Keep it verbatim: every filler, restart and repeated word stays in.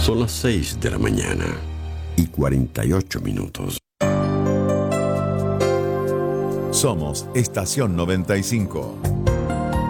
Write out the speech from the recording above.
Son las seis de la mañana y cuarenta y ocho minutos. Somos Estación noventa y cinco.